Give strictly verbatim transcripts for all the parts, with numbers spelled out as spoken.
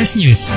Flash News.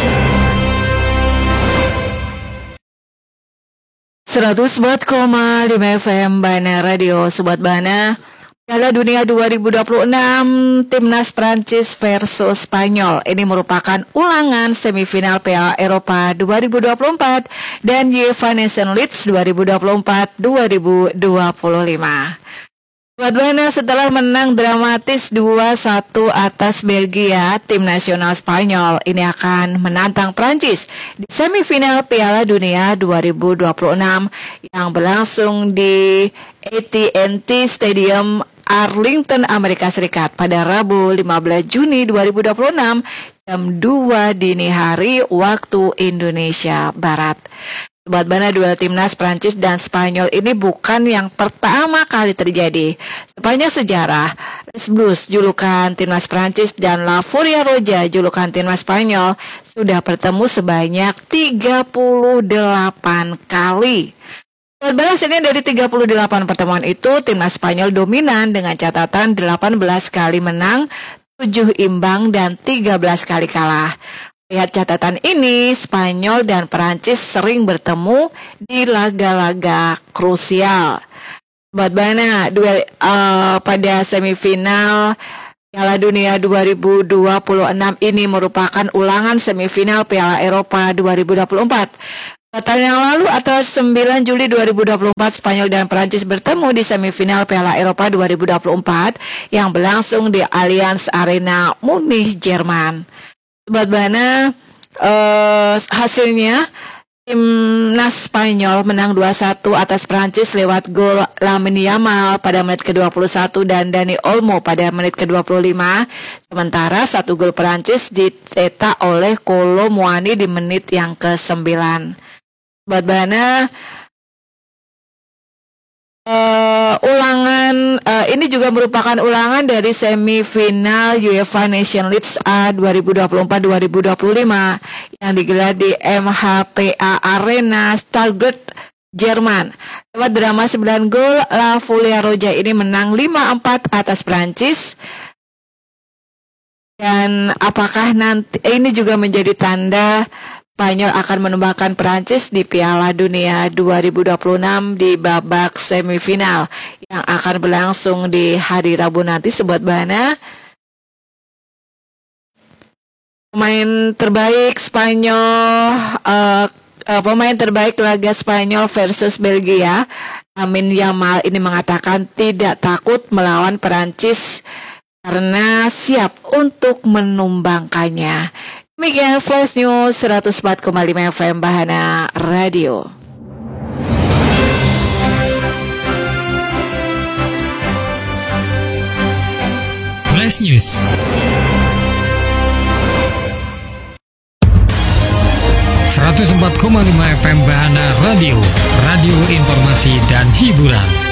seratus empat koma lima F M Bana Radio. Sobat Bana, Piala Dunia dua ribu dua puluh enam Timnas Prancis versus Spanyol. Ini merupakan ulangan semifinal Piala Eropa dua ribu dua puluh empat dan UEFA Nations League dua ribu dua puluh empat dua ribu dua puluh lima. Sobat Bana, setelah menang dramatis dua satu atas Belgia, tim nasional Spanyol ini akan menantang Prancis di semifinal Piala Dunia dua ribu dua puluh enam yang berlangsung di A T and T Stadium Arlington, Amerika Serikat pada Rabu lima belas Juni dua ribu dua puluh enam jam dua dini hari waktu Indonesia Barat. Sobat Bana, duel timnas Prancis dan Spanyol ini bukan yang pertama kali terjadi. Sepanjang sejarah, Les Bleus julukan timnas Prancis dan La Furia Roja julukan timnas Spanyol sudah bertemu sebanyak tiga puluh delapan kali. Sobat Bana, ini dari tiga puluh delapan pertemuan itu, timnas Spanyol dominan dengan catatan delapan belas kali menang, tujuh imbang, dan tiga belas kali kalah. Lihat catatan ini, Spanyol dan Perancis sering bertemu di laga-laga krusial. Sobat Bana, duel uh, pada semifinal Piala Dunia dua ribu dua puluh enam ini merupakan ulangan semifinal Piala Eropa dua ribu dua puluh empat. Pada tahun yang lalu atau sembilan Juli dua ribu dua puluh empat, Spanyol dan Perancis bertemu di semifinal Piala Eropa dua ribu dua puluh empat yang berlangsung di Allianz Arena, Munich, Jerman. Sobat Bana, uh, hasilnya timnas Spanyol menang dua satu atas Prancis lewat gol Lamine Yamal pada menit ke dua puluh satu dan Dani Olmo pada menit ke dua puluh lima. Sementara satu gol Prancis dicetak oleh Kolo Muani di menit yang ke sembilan. Sobat Bana, Uh, ulangan uh, ini juga merupakan ulangan dari semifinal UEFA Nations League A dua ribu dua puluh empat dua ribu dua puluh lima yang digelar di M H P A Arena Stuttgart, Jerman. Lewat drama sembilan gol, La Furia Roja ini menang lima empat atas Prancis. Dan apakah nanti ini juga menjadi tanda Spanyol akan menumbangkan Prancis di Piala Dunia dua ribu dua puluh enam di babak semifinal yang akan berlangsung di hari Rabu nanti, Sobat Bana. Pemain terbaik Spanyol, uh, uh, pemain terbaik laga Spanyol versus Belgia, Lamine Yamal ini mengatakan tidak takut melawan Prancis karena siap untuk menumbangkannya. Demikian Flash News seratus empat koma lima F M Bahana Radio. Flash News. seratus empat koma lima F M Bahana Radio, radio informasi dan hiburan.